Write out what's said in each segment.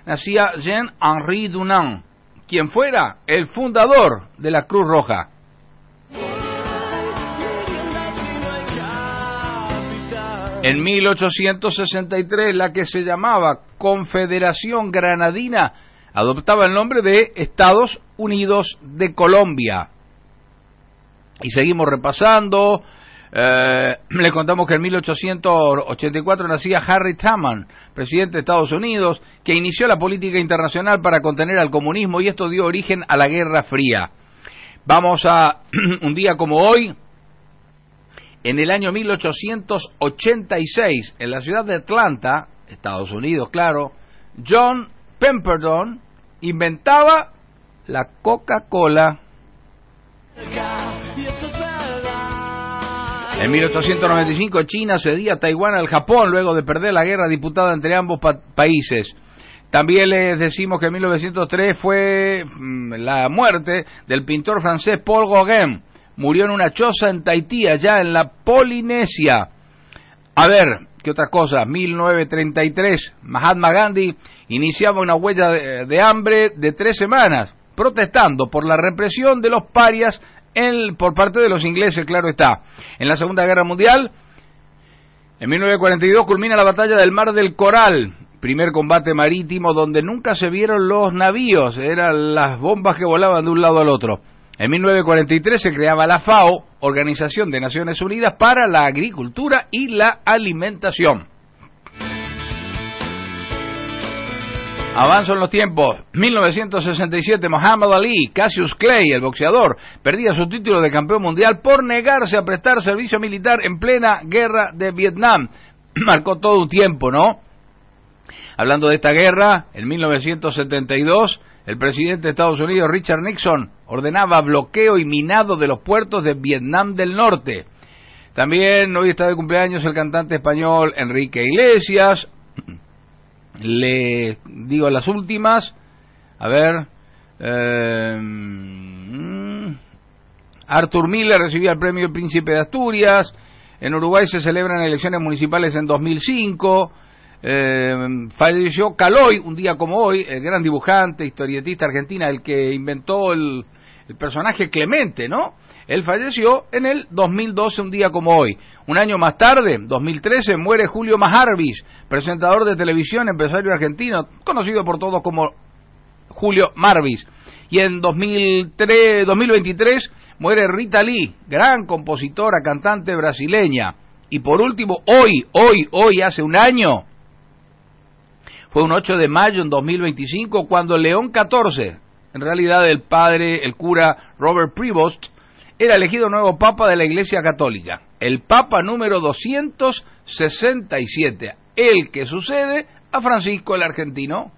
nacía Jean-Henri Dunant, quien fuera el fundador de la Cruz Roja. En 1863, la que se llamaba Confederación Granadina adoptaba el nombre de Estados Unidos de Colombia. Y seguimos repasando. Le contamos que en 1884 nacía Harry Truman, presidente de Estados Unidos, que inició la política internacional para contener al comunismo, y esto dio origen a la Guerra Fría. Vamos a un día como hoy. En el año 1886, en la ciudad de Atlanta, Estados Unidos, claro, John Pemberton inventaba la Coca-Cola. En 1895, China cedía Taiwán al Japón luego de perder la guerra disputada entre ambos países. También les decimos que en 1903 fue la muerte del pintor francés Paul Gauguin. Murió en una choza en Tahití, allá en la Polinesia. A ver, ¿qué otras cosas? 1933, Mahatma Gandhi iniciaba una huelga de hambre de 3 semanas, protestando por la represión de los parias por parte de los ingleses, claro está. En la Segunda Guerra Mundial, en 1942, culmina la batalla del Mar del Coral, primer combate marítimo donde nunca se vieron los navíos, eran las bombas que volaban de un lado al otro. En 1943 se creaba la FAO, Organización de Naciones Unidas para la Agricultura y la Alimentación. Avanzo en los tiempos. 1967, Muhammad Ali, Cassius Clay, el boxeador, perdía su título de campeón mundial por negarse a prestar servicio militar en plena guerra de Vietnam. Marcó todo un tiempo, ¿no? Hablando de esta guerra, en 1972... el presidente de Estados Unidos, Richard Nixon, ordenaba bloqueo y minado de los puertos de Vietnam del Norte. También hoy está de cumpleaños el cantante español Enrique Iglesias. Le digo las últimas. A ver. Arthur Miller recibía el premio Príncipe de Asturias. En Uruguay se celebran elecciones municipales en 2005. Falleció Caloi, un día como hoy, el gran dibujante, historietista argentina, el que inventó el personaje Clemente, ¿no? Él falleció en el 2012, un día como hoy. Un año más tarde, 2013, muere Julio Majarvis, presentador de televisión, empresario argentino, conocido por todos como Julio Marvis. Y en 2023 muere Rita Lee, gran compositora, cantante brasileña. Y por último, hoy, hace un año, fue un 8 de mayo en 2025, cuando León XIV, en realidad el cura Robert Prevost, era elegido nuevo papa de la Iglesia Católica, el papa número 267, el que sucede a Francisco el Argentino.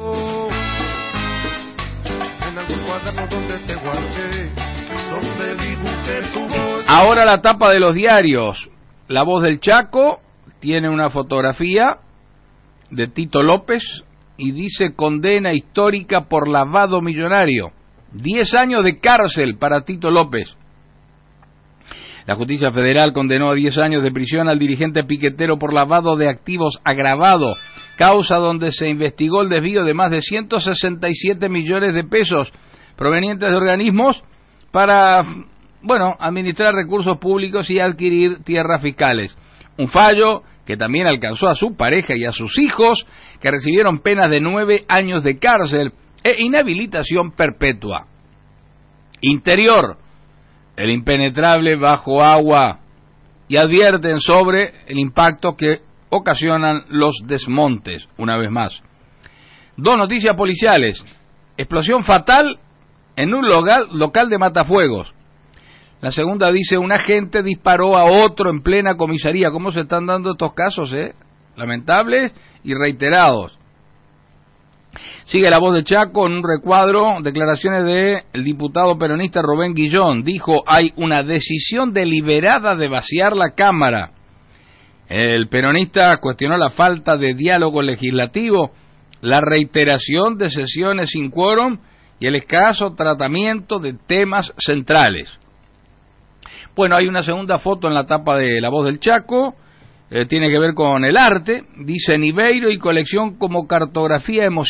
Ahora la tapa de los diarios. La Voz del Chaco tiene una fotografía de Tito López y dice: condena histórica por lavado millonario. 10 años de cárcel para Tito López. La justicia federal condenó a 10 años de prisión al dirigente piquetero por lavado de activos agravado, causa donde se investigó el desvío de más de 167 millones de pesos provenientes de organismos para, administrar recursos públicos y adquirir tierras fiscales. Un fallo que también alcanzó a su pareja y a sus hijos, que recibieron penas de 9 años de cárcel e inhabilitación perpetua. Interior, el impenetrable bajo agua, y advierten sobre el impacto que ocasionan los desmontes, una vez más. 2 noticias policiales. Explosión fatal en un local de Matafuegos. La segunda dice: un agente disparó a otro en plena comisaría. ¿Cómo se están dando estos casos, lamentables y reiterados? Sigue La Voz de Chaco en un recuadro, declaraciones del diputado peronista Rubén Guillón. Dijo: hay una decisión deliberada de vaciar la Cámara. El peronista cuestionó la falta de diálogo legislativo, la reiteración de sesiones sin quórum y el escaso tratamiento de temas centrales. Bueno, hay una segunda foto en la tapa de La Voz del Chaco, tiene que ver con el arte, dice: Niveiro y colección como cartografía emocional.